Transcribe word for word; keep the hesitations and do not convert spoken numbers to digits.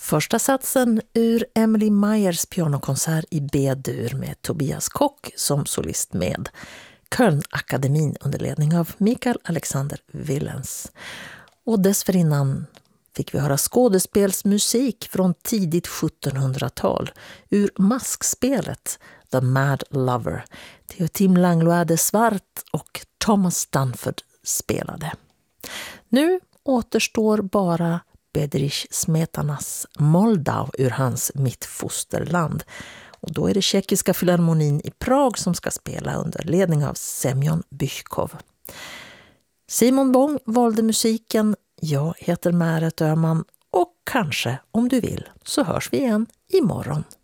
Första satsen ur Emily Meyers pianokonsert i B-dur med Tobias Kock som solist med Kölnakademin under ledning av Mikael Alexander Willens. Och dessförinnan fick vi höra skådespelsmusik från tidigt sjuttonhundratal ur maskspelet The Mad Lover. Det är Tim Langlois de Svart och Thomas Stanford spelade. Nu återstår bara Bedřich Smetanas Moldau ur hans Mitt fosterland. Och då är det tjeckiska filharmonin i Prag som ska spela under ledning av Semyon Bychkov. Simon Bång valde musiken, jag heter Märet Öhman och kanske om du vill så hörs vi igen imorgon.